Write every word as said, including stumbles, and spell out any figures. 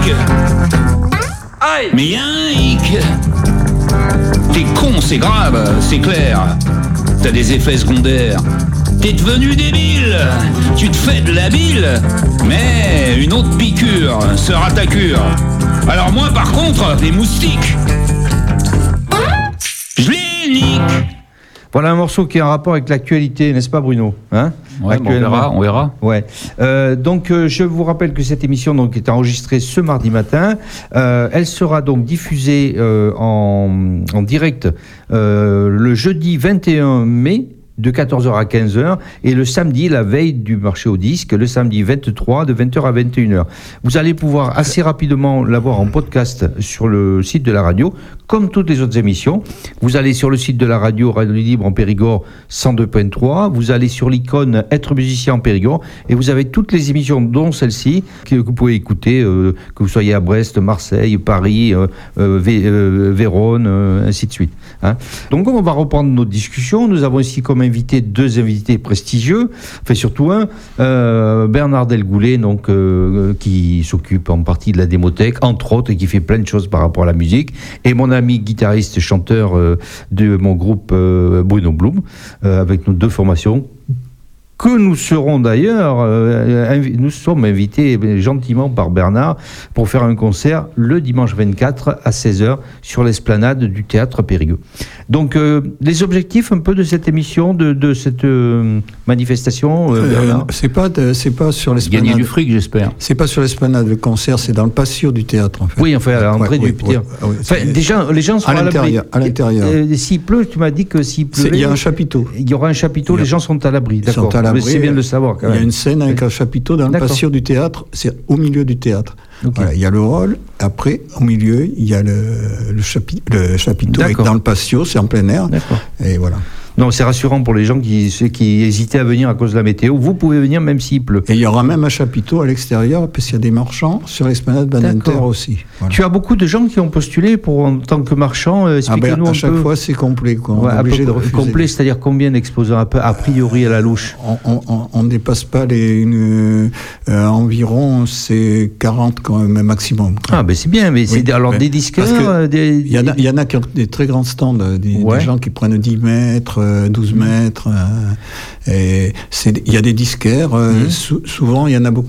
hic. Aïe. Mais y'a un hic. T'es con, c'est grave, c'est clair. T'as des effets secondaires. T'es devenu débile. Tu te fais de la bile. Mais une autre piqûre sera ta cure. Alors moi par contre, les moustiques, je les nique. Voilà un morceau qui a un rapport avec l'actualité, n'est-ce pas Bruno, hein? Ouais, bon, on verra, on verra. Ouais. Euh, donc, euh, je vous rappelle que cette émission donc, est enregistrée ce mardi matin. Euh, elle sera donc diffusée euh, en, en direct euh, le jeudi vingt et un mai. De quatorze heures à quinze heures et le samedi, la veille du marché au disque, le samedi vingt-trois de vingt heures à vingt et une heures. Vous allez pouvoir assez rapidement l'avoir en podcast sur le site de la radio, comme toutes les autres émissions. Vous allez sur le site de la radio, Radio Libre en Périgord cent deux virgule trois, vous allez sur l'icône Être musicien en Périgord et vous avez toutes les émissions, dont celle-ci, que vous pouvez écouter, euh, que vous soyez à Brest, Marseille, Paris, euh, euh, Vé- euh, Vérone, euh, ainsi de suite. Hein. Donc on va reprendre nos discussions. Nous avons ici comme invité deux invités prestigieux, enfin surtout un, euh, Bernard Delgoulet, donc euh, qui s'occupe en partie de la démothèque, entre autres, et qui fait plein de choses par rapport à la musique, et mon ami guitariste chanteur euh, de mon groupe euh, Bruno Blum, euh, avec nos deux formations. Que nous serons d'ailleurs, euh, invi- nous sommes invités gentiment par Bernard pour faire un concert le dimanche vingt-quatre à seize heures sur l'esplanade du Théâtre Périgueux. Donc, euh, les objectifs un peu de cette émission, de, de cette euh, manifestation, euh, Bernard euh, c'est pas de, c'est pas sur l'esplanade. Gagner du fric, j'espère. C'est pas sur l'esplanade le concert, c'est dans le patio du théâtre en fait. Oui, enfin à l'entrée Ouais, du oui, petit. oui, oui, Enfin, c'est- déjà, les gens sont à à l'abri. l'intérieur, à l'intérieur. Euh, s'il pleut, tu m'as dit que s'il C'est- pleut, il y a un chapiteau. il y aura un chapiteau. Il y a- Les gens sont à l'abri. Ils D'accord. sont à l'abri. Mais c'est bien de le savoir quand Il y même. a une scène avec un chapiteau dans le D'accord. patio du théâtre, c'est au milieu du théâtre. Ok. Voilà, il y a le hall, après, au milieu, il y a le, le, chapi- le chapiteau avec, D'accord. dans le patio, c'est en plein air. D'accord. Et voilà. Non, c'est rassurant pour les gens qui, ceux qui hésitaient à venir à cause de la météo. Vous pouvez venir même s'il pleut. Et il y aura même un chapiteau à l'extérieur, parce qu'il y a des marchands sur l'esplanade Banenter D'accord. aussi. Voilà. Tu as beaucoup de gens qui ont postulé pour en tant que marchand. Euh, Ah ben, expliquez-nous à un chaque peu. fois, c'est complet. Quoi. On Ouais, est à peu obligé de près refuser. complet, c'est-à-dire combien d'exposants un peu a priori à la louche? On ne dépasse pas les une, euh, environ c'est quarante quand même maximum. Ah ben c'est bien, mais Oui, c'est alors mais des disqueurs, parce que euh, des. Il y en a, il y en a qui ont des très grands stands, euh, des, Ouais. des gens qui prennent dix mètres, euh, douze mètres. euh, et c'est, il y a des disquaires. euh, Mhm. sou- souvent, il y en a beaucoup